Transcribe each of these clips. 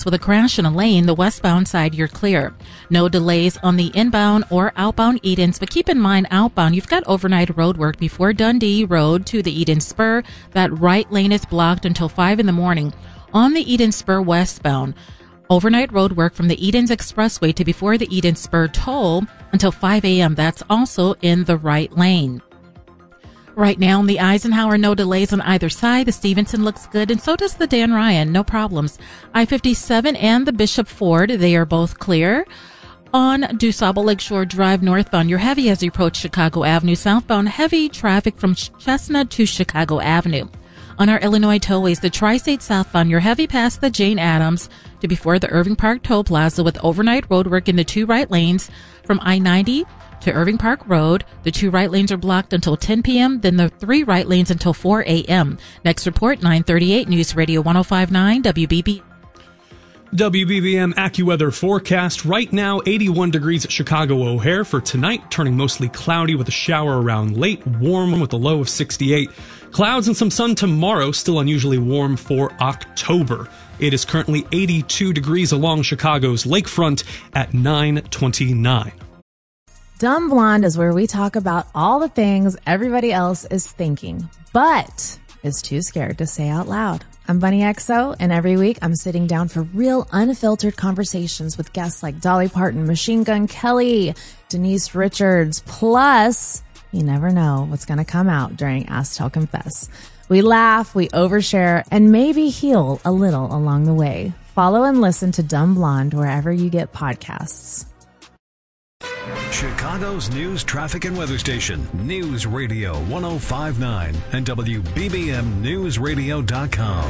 with a crash in a lane. The westbound side, you're clear. No delays on the inbound or outbound Edens, but keep in mind outbound, you've got overnight road work before Dundee Road to the Eden Spur. That right lane is blocked until 5 in the morning. On the Eden Spur westbound, overnight road work from the Edens Expressway to before the Eden Spur toll until 5 a.m. That's also in the right lane. Right now on the Eisenhower, no delays on either side. The Stevenson looks good, and so does the Dan Ryan. No problems. I-57 and the Bishop Ford, they are both clear. On DuSable Lakeshore Drive northbound, you're heavy as you approach Chicago Avenue. Southbound, heavy traffic from Chestnut to Chicago Avenue. On our Illinois tollways, the Tri-State southbound, you're heavy past the Jane Addams to before the Irving Park Toll Plaza with overnight road work in the 2 right lanes from I-90 to Irving Park Road. The 2 right lanes are blocked until 10 p.m., then the 3 right lanes until 4 a.m. Next report, 9:38 News Radio 105.9 WBB. WBBM AccuWeather forecast. Right now, 81 degrees at Chicago O'Hare. For tonight, turning mostly cloudy with a shower around late, warm with a low of 68. Clouds and some sun tomorrow, still unusually warm for October. It is currently 82 degrees along Chicago's lakefront at 9:29. Dumb Blonde is where we talk about all the things everybody else is thinking, but is too scared to say out loud. I'm Bunny XO, and every week I'm sitting down for real, unfiltered conversations with guests like Dolly Parton, Machine Gun Kelly, Denise Richards, plus you never know what's going to come out during Ask Tell Confess. We laugh, we overshare, and maybe heal a little along the way. Follow and listen to Dumb Blonde wherever you get podcasts. Chicago's news, traffic, and weather station, News Radio 105.9 and WBBMNewsRadio.com.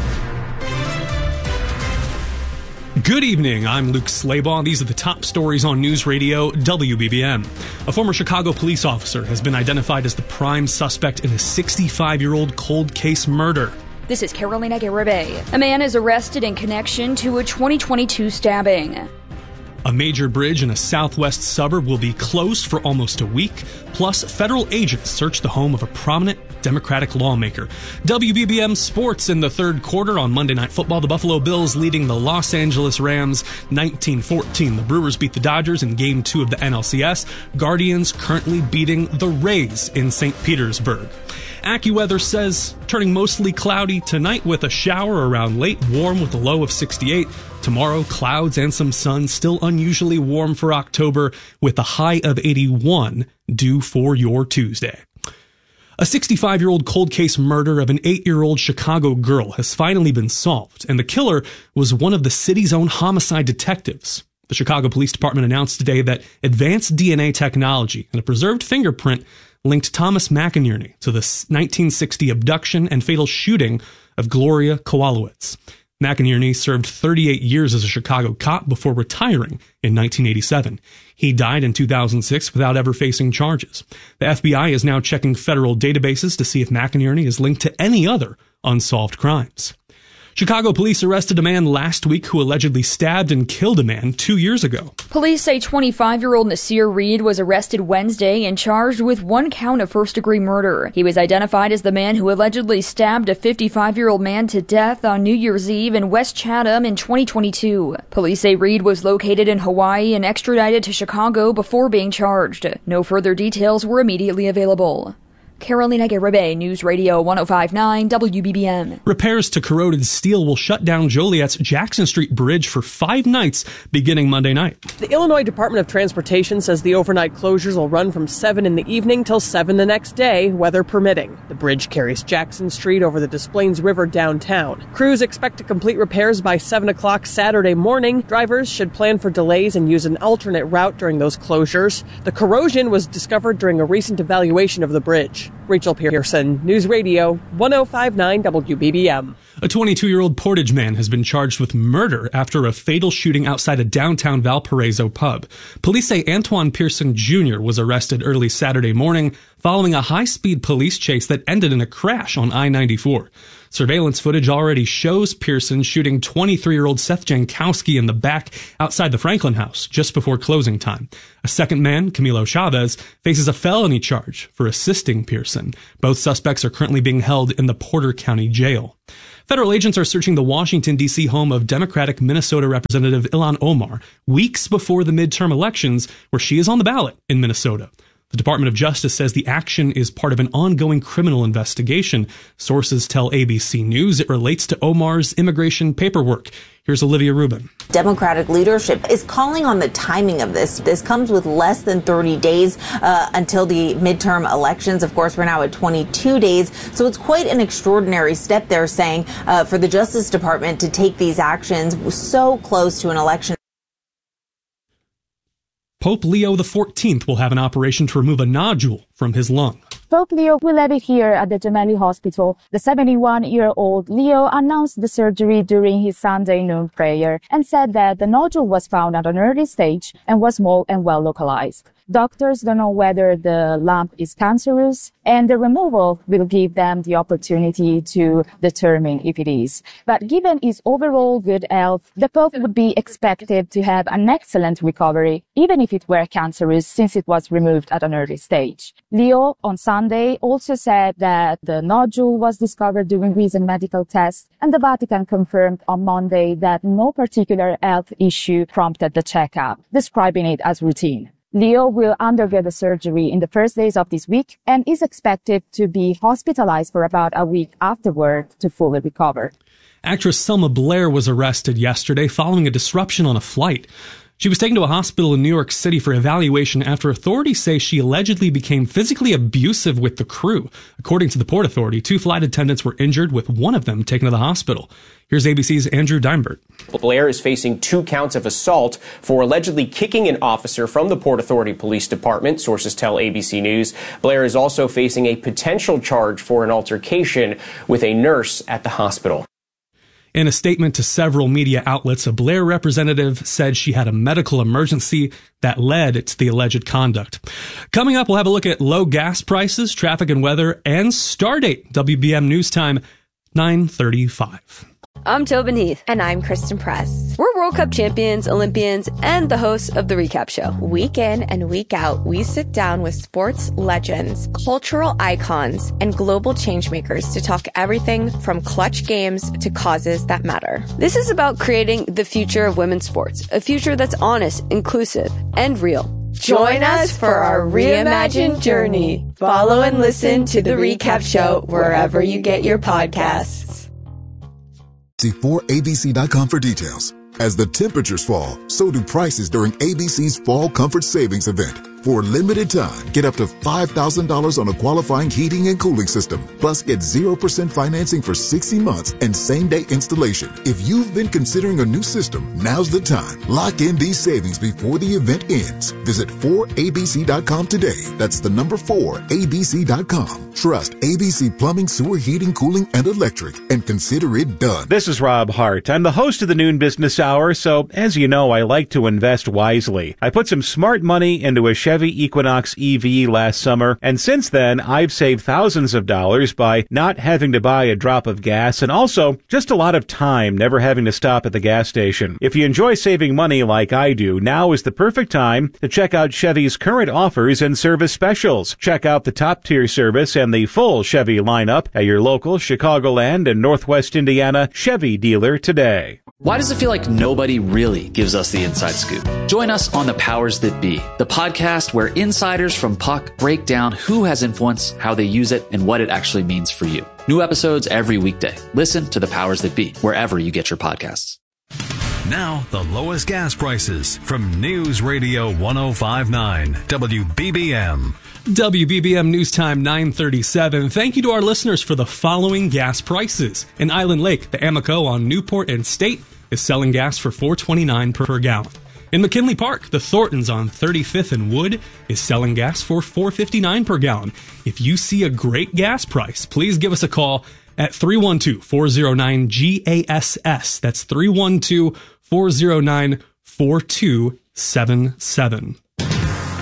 Good evening, I'm Luke Slaybaugh. These are the top stories on News Radio WBBM. A former Chicago police officer has been identified as the prime suspect in a 65-year-old cold case murder. This is Carolina Garibay. A man is arrested in connection to a 2022 stabbing. A major bridge in a southwest suburb will be closed for almost a week. Plus, federal agents search the home of a prominent Democratic lawmaker. WBBM sports in the third quarter on Monday Night Football. The Buffalo Bills leading the Los Angeles Rams 19-14. The Brewers beat the Dodgers in Game 2 of the NLCS. Guardians currently beating the Rays in St. Petersburg. AccuWeather says turning mostly cloudy tonight with a shower around late, warm with a low of 68. Tomorrow, clouds and some sun, still unusually warm for October with a high of 81 due for your Tuesday. A 65-year-old cold case murder of an 8-year-old Chicago girl has finally been solved, and the killer was one of the city's own homicide detectives. The Chicago Police Department announced today that advanced DNA technology and a preserved fingerprint linked Thomas McInerney to the 1960 abduction and fatal shooting of Gloria Kowalowicz. McInerney served 38 years as a Chicago cop before retiring in 1987. He died in 2006 without ever facing charges. The FBI is now checking federal databases to see if McInerney is linked to any other unsolved crimes. Chicago police arrested a man last week who allegedly stabbed and killed a man 2 years ago. Police say 25-year-old Nasir Reed was arrested Wednesday and charged with 1 count of first-degree murder. He was identified as the man who allegedly stabbed a 55-year-old man to death on New Year's Eve in West Chatham in 2022. Police say Reed was located in Hawaii and extradited to Chicago before being charged. No further details were immediately available. Carolina Garibay, News Radio 105.9 WBBM. Repairs to corroded steel will shut down Joliet's Jackson Street Bridge for 5 nights beginning Monday night. The Illinois Department of Transportation says the overnight closures will run from 7 in the evening till 7 the next day, weather permitting. The bridge carries Jackson Street over the Des Plaines River downtown. Crews expect to complete repairs by 7 o'clock Saturday morning. Drivers should plan for delays and use an alternate route during those closures. The corrosion was discovered during a recent evaluation of the bridge. Rachel Pearson, News Radio 105.9 WBBM. A 22-year-old Portage man has been charged with murder after a fatal shooting outside a downtown Valparaiso pub. Police say Antoine Pearson Jr. was arrested early Saturday morning following a high-speed police chase that ended in a crash on I-94. Surveillance footage already shows Pearson shooting 23-year-old Seth Jankowski in the back outside the Franklin house just before closing time. A second man, Camilo Chavez, faces a felony charge for assisting Pearson. Both suspects are currently being held in the Porter County Jail. Federal agents are searching the Washington, D.C. home of Democratic Minnesota Representative Ilhan Omar weeks before the midterm elections, where she is on the ballot in Minnesota. The Department of Justice says the action is part of an ongoing criminal investigation. Sources tell ABC News it relates to Omar's immigration paperwork. Here's Olivia Rubin. Democratic leadership is calling on the timing of this. This comes with less than 30 days until the midterm elections. Of course, we're now at 22 days. So it's quite an extraordinary step, they're saying, for the Justice Department to take these actions so close to an election. Pope Leo XIV will have an operation to remove a nodule from his lung. Pope Leo will have it here at the Gemelli Hospital. The 71-year-old Leo announced the surgery during his Sunday noon prayer and said that the nodule was found at an early stage and was small and well localized. Doctors don't know whether the lump is cancerous, and the removal will give them the opportunity to determine if it is. But given his overall good health, the Pope would be expected to have an excellent recovery, even if it were cancerous, since it was removed at an early stage. Leo, on Sunday, also said that the nodule was discovered during recent medical tests, and the Vatican confirmed on Monday that no particular health issue prompted the checkup, describing it as routine. Leo will undergo the surgery in the first days of this week and is expected to be hospitalized for about a week afterward to fully recover. Actress Selma Blair was arrested yesterday following a disruption on a flight. She was taken to a hospital in New York City for evaluation after authorities say she allegedly became physically abusive with the crew. According to the Port Authority, 2 flight attendants were injured, with one of them taken to the hospital. Here's ABC's Andrew Dimebert. Blair is facing 2 counts of assault for allegedly kicking an officer from the Port Authority Police Department, sources tell ABC News. Blair is also facing a potential charge for an altercation with a nurse at the hospital. In a statement to several media outlets, a Blair representative said she had a medical emergency that led to the alleged conduct. Coming up, we'll have a look at low gas prices, traffic and weather, and Stardate. WBM News Time, 9:35. I'm Tobin Heath. And I'm Kristen Press. We're World Cup champions, Olympians, and the hosts of The Recap Show. Week in and week out, we sit down with sports legends, cultural icons, and global changemakers to talk everything from clutch games to causes that matter. This is about creating the future of women's sports, a future that's honest, inclusive, and real. Join us for our reimagined journey. Follow and listen to The Recap Show wherever you get your podcasts. See 4abc.com for details. As the temperatures fall, so do prices during ABC's Fall Comfort Savings event. For a limited time, get up to $5,000 on a qualifying heating and cooling system. Plus, get 0% financing for 60 months and same-day installation. If you've been considering a new system, now's the time. Lock in these savings before the event ends. Visit 4abc.com today. That's the number 4abc.com. Trust ABC Plumbing, Sewer, Heating, Cooling, and Electric, and consider it done. This is Rob Hart. I'm the host of the Noon Business Hour, so as you know, I like to invest wisely. I put some smart money into a Chevy Equinox EV last summer, and since then, I've saved thousands of dollars by not having to buy a drop of gas, and also just a lot of time never having to stop at the gas station. If you enjoy saving money like I do, now is the perfect time to check out Chevy's current offers and service specials. Check out the top-tier service and the full Chevy lineup at your local Chicagoland and Northwest Indiana Chevy dealer today. Why does it feel like nobody really gives us the inside scoop? Join us on The Powers That Be, the podcast where insiders from Puck break down who has influence, how they use it, and what it actually means for you. New episodes every weekday. Listen to The Powers That Be wherever you get your podcasts. Now, the lowest gas prices from News Radio 105.9 WBBM. WBBM News Time 9:37. Thank you to our listeners for the following gas prices. In Island Lake, the Amoco on Newport and State is selling gas for $4.29 per gallon. In McKinley Park, the Thorntons on 35th and Wood is selling gas for $4.59 per gallon. If you see a great gas price, please give us a call at 312-409-GASS. That's 312-409-4277.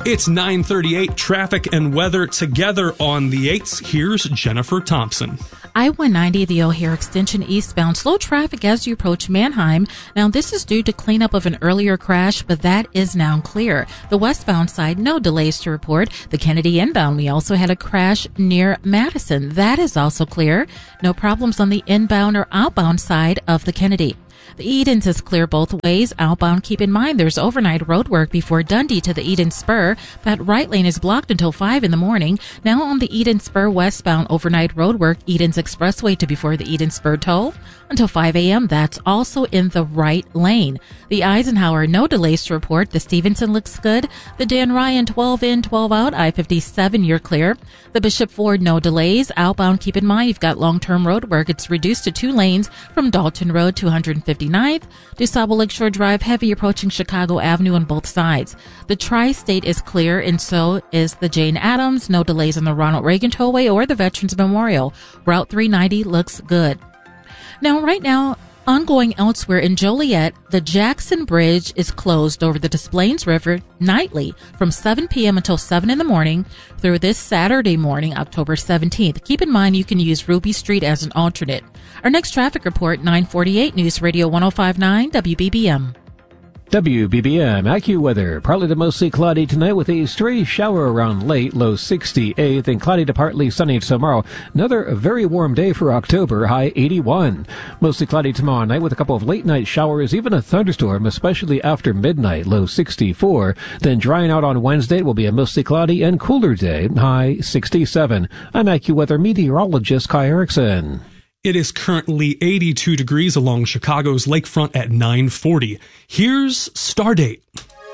It's 9:38, traffic and weather together on the 8s. Here's Jennifer Thompson. I-190, the O'Hare Extension eastbound, slow traffic as you approach Manheim. Now, this is due to cleanup of an earlier crash, but that is now clear. The westbound side, no delays to report. The Kennedy inbound, we also had a crash near Madison. That is also clear. No problems on the inbound or outbound side of the Kennedy. The Edens is clear both ways. Outbound, keep in mind there's overnight road work before Dundee to the Eden Spur. That right lane is blocked until 5 in the morning. Now on the Eden Spur westbound, overnight road work, Edens Expressway to before the Eden Spur toll until 5 a.m. That's also in the right lane. The Eisenhower, no delays to report. The Stevenson looks good. The Dan Ryan, 12 in, 12 out. I-57, you're clear. The Bishop Ford, no delays. Outbound, keep in mind you've got long-term road work. It's reduced to 2 lanes from Dalton Road to 159th. DuSable Lakeshore Drive, heavy approaching Chicago Avenue on both sides. The Tri-State is clear, and so is the Jane Addams. No delays on the Ronald Reagan Tollway or the Veterans Memorial. Route 390 looks good. Now, right now, ongoing elsewhere in Joliet, the Jackson Bridge is closed over the Des Plaines River nightly from 7 p.m. until 7 in the morning through this Saturday morning, October 17th. Keep in mind you can use Ruby Street as an alternate. Our next traffic report, 948 News Radio 105.9 WBBM. WBBM AccuWeather. Partly to mostly cloudy tonight with a stray shower around late, low 68, then cloudy to partly sunny tomorrow. Another very warm day for October, high 81. Mostly cloudy tomorrow night with a couple of late night showers, even a thunderstorm, especially after midnight, low 64. Then drying out on Wednesday, it will be a mostly cloudy and cooler day, high 67. I'm AccuWeather meteorologist Kai Erickson. It is currently 82 degrees along Chicago's lakefront at 9:40. Here's Stardate.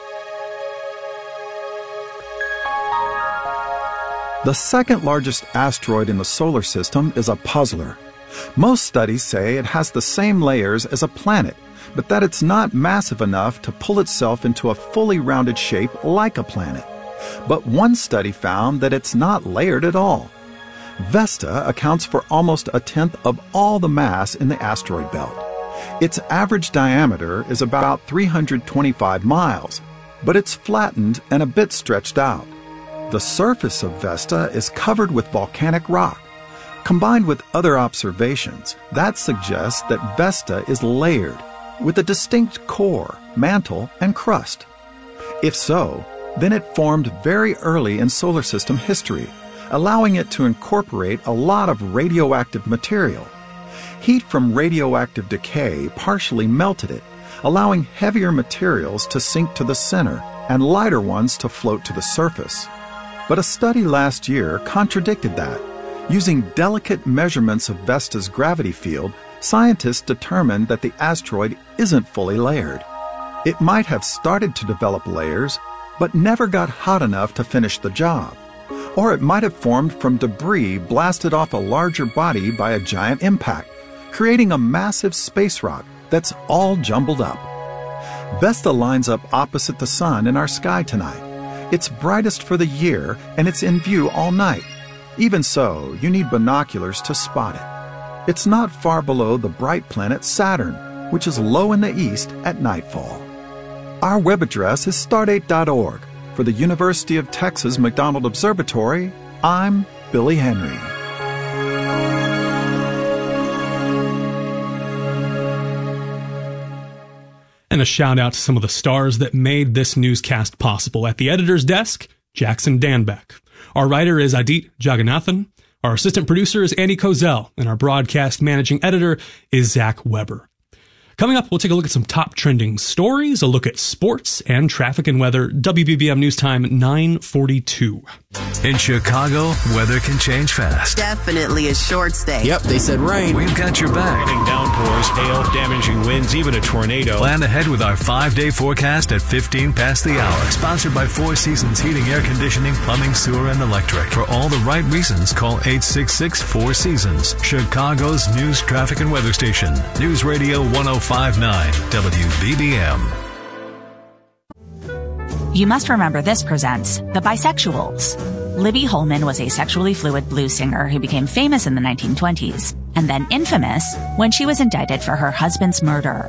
The second largest asteroid in the solar system is a puzzler. Most studies say it has the same layers as a planet, but that it's not massive enough to pull itself into a fully rounded shape like a planet. But one study found that it's not layered at all. Vesta accounts for almost a tenth of all the mass in the asteroid belt. Its average diameter is about 325 miles, but it's flattened and a bit stretched out. The surface of Vesta is covered with volcanic rock. Combined with other observations, that suggests that Vesta is layered, with a distinct core, mantle, and crust. If so, then it formed very early in solar system history, allowing it to incorporate a lot of radioactive material. Heat from radioactive decay partially melted it, allowing heavier materials to sink to the center and lighter ones to float to the surface. But a study last year contradicted that. Using delicate measurements of Vesta's gravity field, scientists determined that the asteroid isn't fully layered. It might have started to develop layers, but never got hot enough to finish the job. Or it might have formed from debris blasted off a larger body by a giant impact, creating a massive space rock that's all jumbled up. Vesta lines up opposite the sun in our sky tonight. It's brightest for the year, and it's in view all night. Even so, you need binoculars to spot it. It's not far below the bright planet Saturn, which is low in the east at nightfall. Our web address is stardate.org. For the University of Texas McDonald Observatory, I'm Billy Henry. And a shout out to some of the stars that made this newscast possible. At the editor's desk, Jackson Danbeck. Our writer is Adit Jagannathan. Our assistant producer is Andy Kozel. And our broadcast managing editor is Zach Weber. Coming up, we'll take a look at some top trending stories, a look at sports and traffic and weather. WBBM News Time 9:42. In Chicago, weather can change fast. Definitely a short stay. Yep, they said rain. We've got your back. Downpours, hail, damaging winds, even a tornado. Plan ahead with our 5-day forecast at 15 past the hour. Sponsored by Four Seasons Heating, Air Conditioning, Plumbing, Sewer, and Electric. For all the right reasons, call 866-4Seasons. Chicago's news, traffic, and weather station. News Radio 105.9 WBBM. You must remember this presents The Bisexuals. Libby Holman was a sexually fluid blues singer who became famous in the 1920s and then infamous when she was indicted for her husband's murder.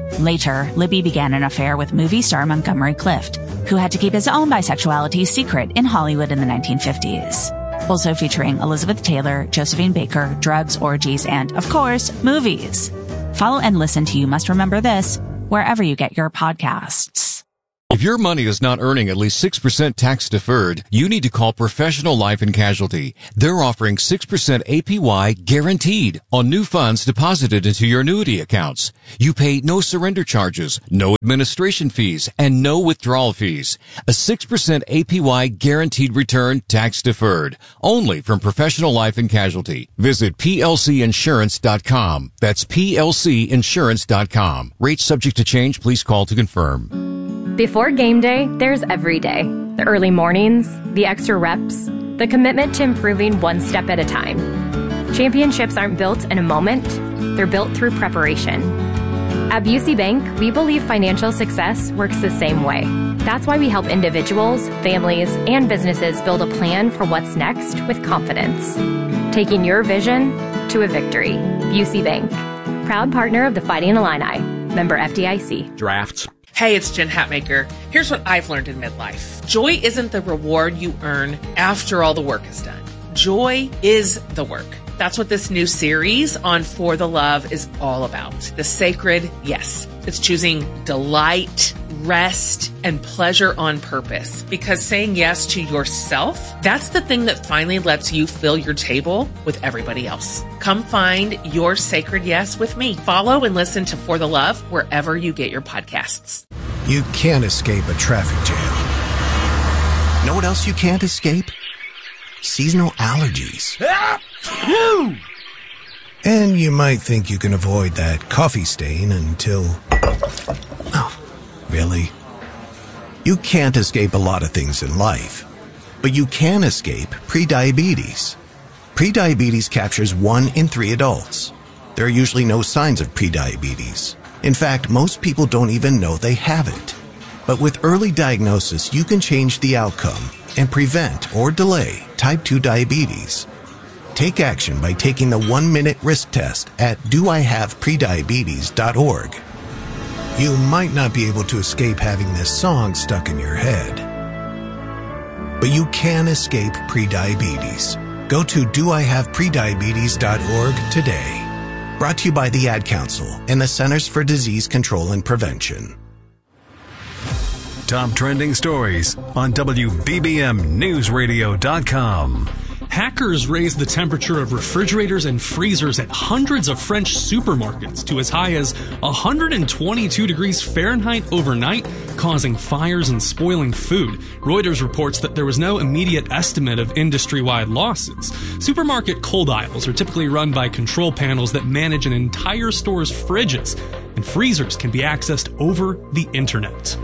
Later, Libby began an affair with movie star Montgomery Clift, who had to keep his own bisexuality secret in Hollywood in the 1950s. Also featuring Elizabeth Taylor, Josephine Baker, drugs, orgies, and, of course, movies. Follow and listen to You Must Remember This wherever you get your podcasts. If your money is not earning at least 6% tax deferred, you need to call Professional Life and Casualty. They're offering 6% APY guaranteed on new funds deposited into your annuity accounts. You pay no surrender charges, no administration fees, and no withdrawal fees. A 6% APY guaranteed return tax deferred. Only from Professional Life and Casualty. Visit plcinsurance.com. That's plcinsurance.com. Rates subject to change. Please call to confirm. Before game day, there's every day. The early mornings, the extra reps, the commitment to improving one step at a time. Championships aren't built in a moment, they're built through preparation. At Busey Bank, we believe financial success works the same way. That's why we help individuals, families, and businesses build a plan for what's next with confidence. Taking your vision to a victory. Busey Bank. Proud partner of the Fighting Illini. Member FDIC. Drafts. Hey, it's Jen Hatmaker. Here's what I've learned in midlife. Joy isn't the reward you earn after all the work is done. Joy is the work. That's what this new series on For the Love is all about. The sacred yes. It's choosing delight, rest, and pleasure on purpose. Because saying yes to yourself, that's the thing that finally lets you fill your table with everybody else. Come find your sacred yes with me. Follow and listen to For the Love wherever you get your podcasts. You can't escape a traffic jam. Know what else you can't escape? Seasonal allergies. And you might think you can avoid that coffee stain until... Oh, really? You can't escape a lot of things in life, but you can escape prediabetes. Prediabetes captures 1 in 3 adults. There are usually no signs of prediabetes. In fact, most people don't even know they have it. But with early diagnosis, you can change the outcome and prevent or delay type 2 diabetes. Take action by taking the 1-minute risk test at doihaveprediabetes.org. You might not be able to escape having this song stuck in your head, but you can escape prediabetes. Go to doihaveprediabetes.org today. Brought to you by the Ad Council and the Centers for Disease Control and Prevention. Top trending stories on WBBMNewsRadio.com. Hackers raised the temperature of refrigerators and freezers at hundreds of French supermarkets to as high as 122 degrees Fahrenheit overnight, causing fires and spoiling food. Reuters reports that there was no immediate estimate of industry-wide losses. Supermarket cold aisles are typically run by control panels that manage an entire store's fridges, and freezers can be accessed over the internet.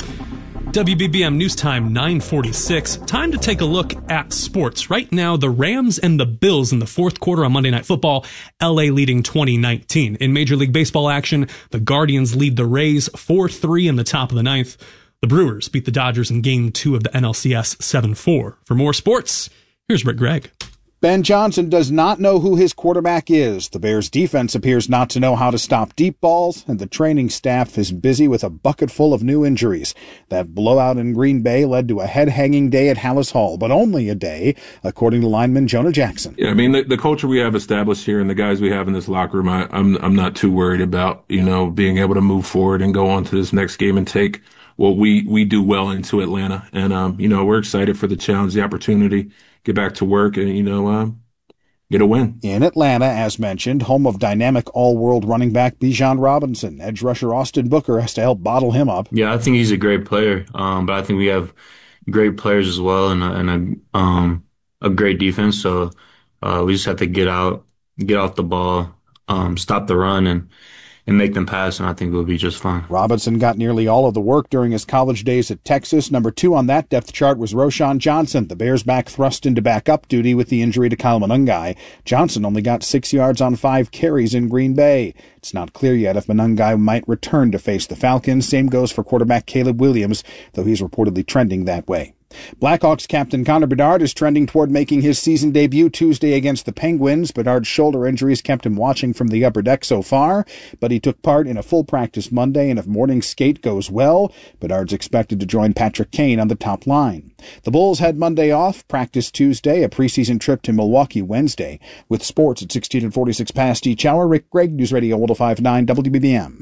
WBBM News Time 9:46. Time to take a look at sports. Right now, the Rams and the Bills in the fourth quarter on Monday Night Football, LA leading 2019. In Major League Baseball action, the Guardians lead the Rays 4-3 in the top of the ninth. The Brewers beat the Dodgers in Game 2 of the NLCS 7-4. For more sports, here's Rick Gregg. Ben Johnson does not know who his quarterback is. The Bears' defense appears not to know how to stop deep balls, and the training staff is busy with a bucket full of new injuries. That blowout in Green Bay led to a head-hanging day at Hallis Hall, but only a day, according to lineman Jonah Jackson. Yeah, I mean, the culture we have established here and the guys we have in this locker room, I'm not too worried about, being able to move forward and go on to this next game and take what we do well into Atlanta. And, we're excited for the challenge, the opportunity. Get back to work and, get a win. In Atlanta, as mentioned, home of dynamic all-world running back Bijan Robinson. Edge rusher Austin Booker has to help bottle him up. Yeah, I think he's a great player, but I think we have great players as well and a great defense. So we just have to get off the ball, stop the run, and make them pass, and I think we'll be just fine. Robinson got nearly all of the work during his college days at Texas. Number 2 on that depth chart was Roschon Johnson. The Bears back thrust into backup duty with the injury to Kyle Monangai. Johnson only got 6 yards on 5 carries in Green Bay. It's not clear yet if Monangai might return to face the Falcons. Same goes for quarterback Caleb Williams, though he's reportedly trending that way. Blackhawks captain Connor Bedard is trending toward making his season debut Tuesday against the Penguins. Bedard's shoulder injuries kept him watching from the upper deck so far, but he took part in a full practice Monday, and if morning skate goes well, Bedard's expected to join Patrick Kane on the top line. The Bulls had Monday off, practice Tuesday, a preseason trip to Milwaukee Wednesday. With sports at 16 and 46 past each hour, Rick Gregg, News Radio 105.9 WBBM.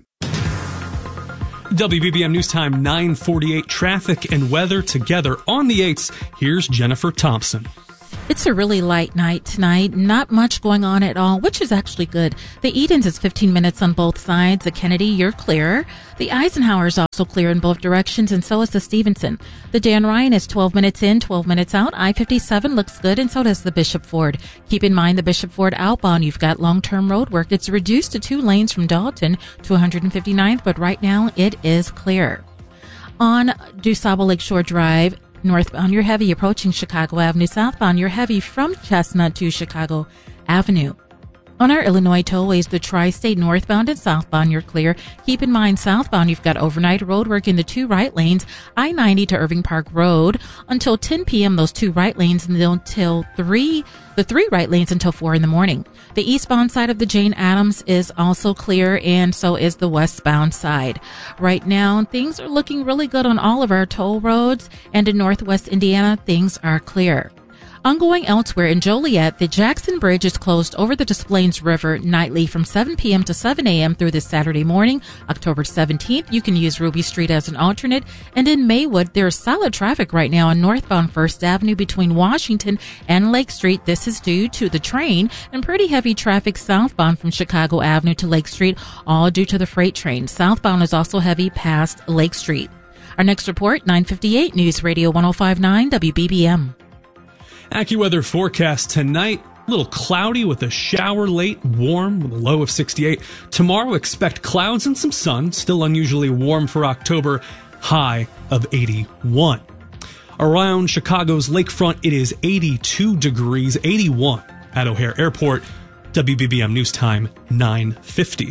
WBBM News Time 9:48, traffic and weather together on the 8s. Here's Jennifer Thompson. It's a really light night tonight. Not much going on at all, which is actually good. The Edens is 15 minutes on both sides. The Kennedy, you're clear. The Eisenhower is also clear in both directions, and so is the Stevenson. The Dan Ryan is 12 minutes in, 12 minutes out. I-57 looks good, and so does the Bishop Ford. Keep in mind the Bishop Ford outbound, you've got long-term road work. It's reduced to 2 lanes from Dalton to 159th, but right now it is clear. On DuSable Lakeshore Drive, northbound, you're heavy approaching Chicago Avenue. Southbound, you're heavy from Chestnut to Chicago Avenue. On our Illinois tollways, the Tri-State northbound and southbound, you're clear. Keep in mind, southbound, you've got overnight road work in the 2 right lanes, I-90 to Irving Park Road until 10 p.m., those 2 right lanes, and until the 3 right lanes until 4 in the morning. The eastbound side of the Jane Addams is also clear, and so is the westbound side. Right now, things are looking really good on all of our toll roads, and in northwest Indiana, things are clear. Ongoing elsewhere in Joliet, the Jackson Bridge is closed over the Des Plaines River nightly from 7 p.m. to 7 a.m. through this Saturday morning, October 17th. You can use Ruby Street as an alternate. And in Maywood, there's solid traffic right now on northbound 1st Avenue between Washington and Lake Street. This is due to the train, and pretty heavy traffic southbound from Chicago Avenue to Lake Street, all due to the freight train. Southbound is also heavy past Lake Street. Our next report, 9:58 News Radio 105.9 WBBM. AccuWeather forecast tonight, a little cloudy with a shower late, warm with a low of 68. Tomorrow, expect clouds and some sun, still unusually warm for October, high of 81. Around Chicago's lakefront, it is 82 degrees, 81 at O'Hare Airport. WBBM News Time 9:50.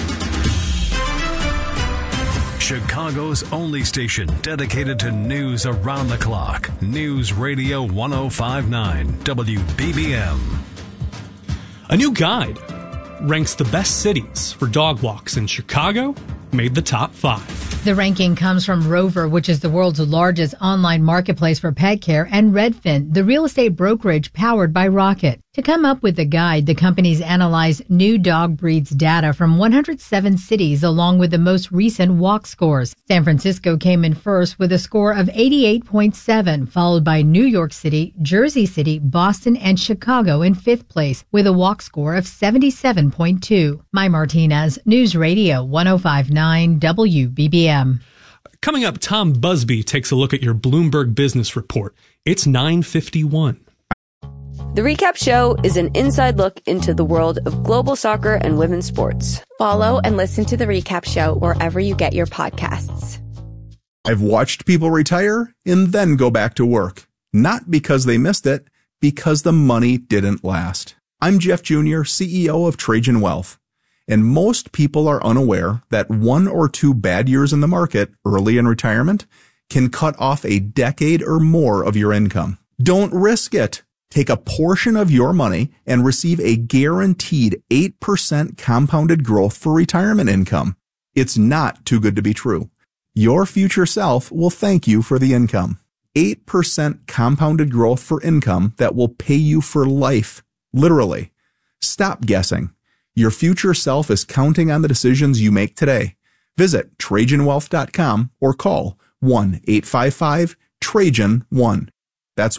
Chicago's only station dedicated to news around the clock. News Radio 105.9 WBBM. A new guide ranks the best cities for dog walks in Chicago, made the top 5. The ranking comes from Rover, which is the world's largest online marketplace for pet care, and Redfin, the real estate brokerage powered by Rocket. To come up with the guide, the companies analyzed new dog breeds data from 107 cities along with the most recent walk scores. San Francisco came in first with a score of 88.7, followed by New York City, Jersey City, Boston, and Chicago in 5th place with a walk score of 77.2. Mai Martinez, News Radio 105.9 WBBM. Coming up, Tom Busby takes a look at your Bloomberg Business Report. It's 9:51. The Recap Show is an inside look into the world of global soccer and women's sports. Follow and listen to The Recap Show wherever you get your podcasts. I've watched people retire and then go back to work. Not because they missed it, because the money didn't last. I'm Jeff Jr., CEO of Trajan Wealth. And most people are unaware that 1 or 2 bad years in the market early in retirement can cut off a decade or more of your income. Don't risk it. Take a portion of your money and receive a guaranteed 8% compounded growth for retirement income. It's not too good to be true. Your future self will thank you for the income. 8% compounded growth for income that will pay you for life. Literally. Stop guessing. Your future self is counting on the decisions you make today. Visit TrajanWealth.com or call 1-855-TRAJAN-1. That's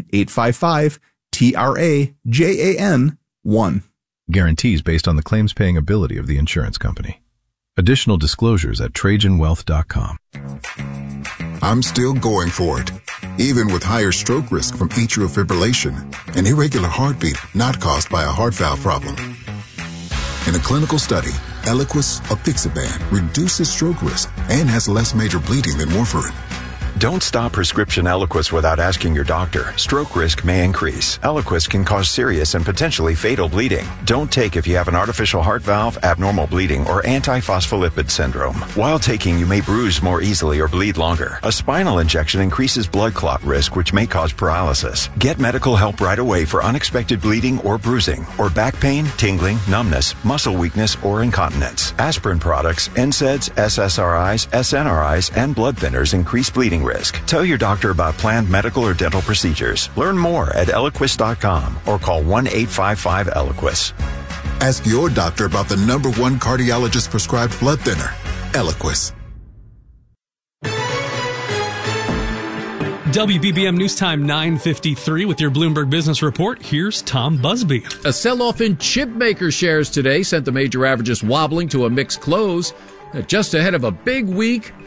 1-855-TRAJAN-1. Guarantees based on the claims-paying ability of the insurance company. Additional disclosures at TrajanWealth.com. I'm still going for it, even with higher stroke risk from atrial fibrillation, an irregular heartbeat not caused by a heart valve problem. In a clinical study, Eliquis apixaban reduces stroke risk and has less major bleeding than warfarin. Don't stop prescription Eliquis without asking your doctor. Stroke risk may increase. Eliquis can cause serious and potentially fatal bleeding. Don't take if you have an artificial heart valve, abnormal bleeding, or antiphospholipid syndrome. While taking, you may bruise more easily or bleed longer. A spinal injection increases blood clot risk, which may cause paralysis. Get medical help right away for unexpected bleeding or bruising, or back pain, tingling, numbness, muscle weakness, or incontinence. Aspirin products, NSAIDs, SSRIs, SNRIs, and blood thinners increase bleeding risk. Tell your doctor about planned medical or dental procedures. Learn more at Eliquis.com or call 1-855-ELIQUIS. Ask your doctor about the #1 cardiologist prescribed blood thinner, Eliquis. WBBM News Time 9:53 with your Bloomberg Business Report. Here's Tom Busby. A sell-off in chip maker shares today sent the major averages wobbling to a mixed close. Just ahead of a big week